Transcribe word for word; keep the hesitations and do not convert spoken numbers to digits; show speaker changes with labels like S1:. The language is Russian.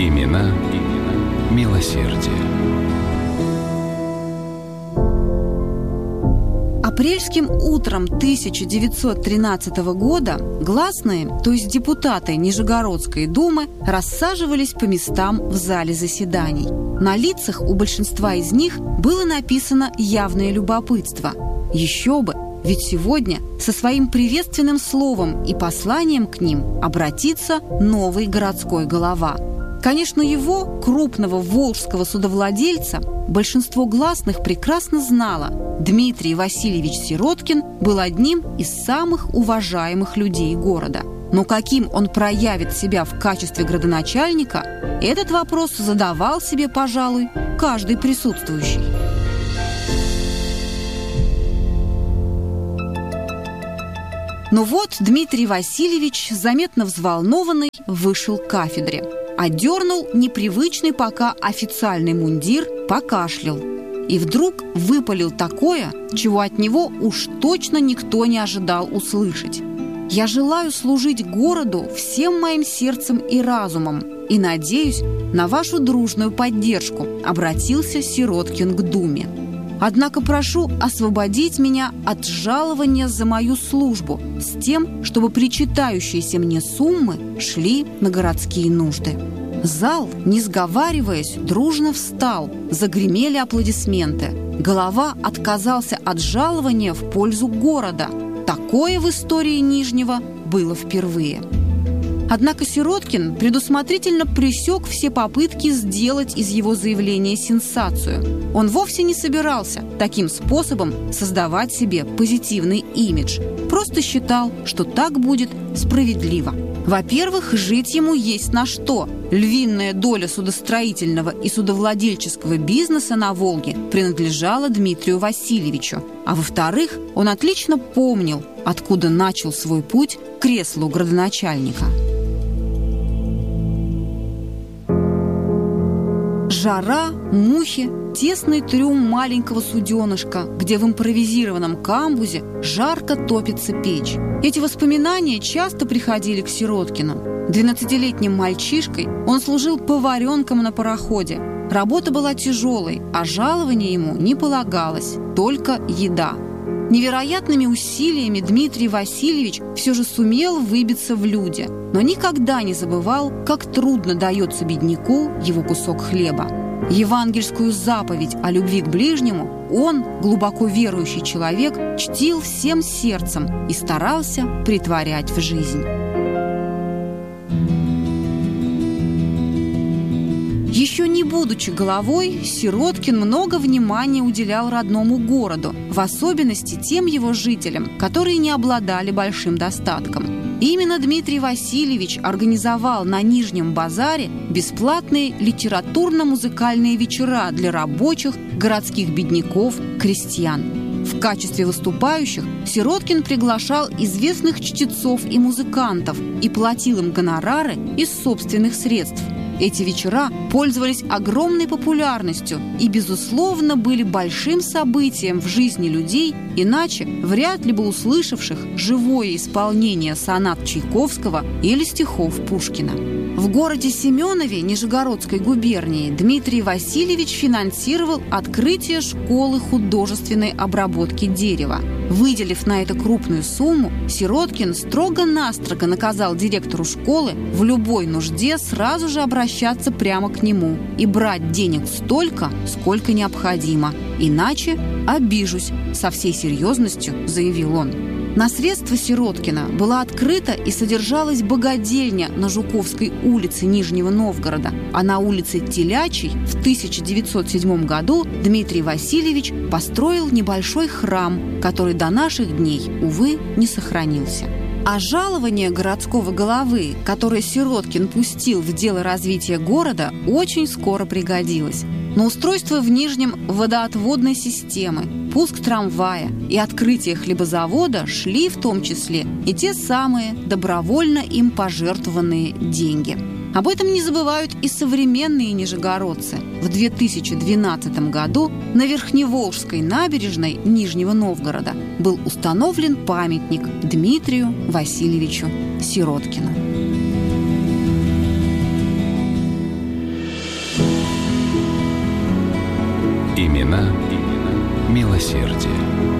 S1: Имена, имена милосердия.
S2: Апрельским утром тысяча девятьсот тринадцатого года гласные, то есть депутаты Нижегородской думы, рассаживались по местам в зале заседаний. На лицах у большинства из них было написано явное любопытство. Еще бы, ведь сегодня со своим приветственным словом и посланием к ним обратится новый городской голова. Конечно, его, крупного волжского судовладельца, большинство гласных прекрасно знало. Дмитрий Васильевич Сироткин был одним из самых уважаемых людей города. Но каким он проявит себя в качестве градоначальника, этот вопрос задавал себе, пожалуй, каждый присутствующий. Но вот Дмитрий Васильевич, заметно взволнованный, вышел к кафедре. Одернул непривычный пока официальный мундир, покашлял. И вдруг выпалил такое, чего от него уж точно никто не ожидал услышать. «Я желаю служить городу всем моим сердцем и разумом и надеюсь на вашу дружную поддержку», обратился Сироткин к Думе. «Однако прошу освободить меня от жалования за мою службу с тем, чтобы причитающиеся мне суммы шли на городские нужды». Зал, не сговариваясь, дружно встал, загремели аплодисменты. Голова отказался от жалования в пользу города. Такое в истории Нижнего было впервые. Однако Сироткин предусмотрительно пресек все попытки сделать из его заявления сенсацию. Он вовсе не собирался таким способом создавать себе позитивный имидж. Просто считал, что так будет справедливо. Во-первых, жить ему есть на что. Львиная доля судостроительного и судовладельческого бизнеса на Волге принадлежала Дмитрию Васильевичу. А во-вторых, он отлично помнил, откуда начал свой путь к креслу градоначальника. Жара, мухи, тесный трюм маленького суденышка, где в импровизированном камбузе жарко топится печь. Эти воспоминания часто приходили к Сироткину. Двенадцатилетним мальчишкой он служил поваренком на пароходе. Работа была тяжелой, а жалование ему не полагалось, только еда. Невероятными усилиями Дмитрий Васильевич все же сумел выбиться в люди, но никогда не забывал, как трудно дается бедняку его кусок хлеба. Евангельскую заповедь о любви к ближнему он, глубоко верующий человек, чтил всем сердцем и старался претворять в жизнь. Еще не будучи головой, Сироткин много внимания уделял родному городу, в особенности тем его жителям, которые не обладали большим достатком. Именно Дмитрий Васильевич организовал на Нижнем базаре бесплатные литературно-музыкальные вечера для рабочих, городских бедняков, крестьян. В качестве выступающих Сироткин приглашал известных чтецов и музыкантов и платил им гонорары из собственных средств. Эти вечера пользовались огромной популярностью и, безусловно, были большим событием в жизни людей, иначе вряд ли бы услышавших живое исполнение сонат Чайковского или стихов Пушкина. В городе Семенове Нижегородской губернии Дмитрий Васильевич финансировал открытие школы художественной обработки дерева. Выделив на это крупную сумму, Сироткин строго-настрого наказал директору школы в любой нужде сразу же обращаться прямо к нему и брать денег столько, сколько необходимо. Иначе обижусь, со всей серьезностью заявил он. На средства Сироткина была открыта и содержалась богадельня на Жуковской улице Нижнего Новгорода, а на улице Телячьей в тысяча девятьсот седьмом году Дмитрий Васильевич построил небольшой храм, который до наших дней, увы, не сохранился. А жалование городского головы, которое Сироткин пустил в дело развития города, очень скоро пригодилось. На устройство в Нижнем водоотводной системы, пуск трамвая и открытие хлебозавода шли в том числе и те самые добровольно им пожертвованные деньги. Об этом не забывают и современные нижегородцы. В две тысячи двенадцатом году на Верхневолжской набережной Нижнего Новгорода был установлен памятник Дмитрию Васильевичу Сироткину.
S1: Имена, имена милосердие.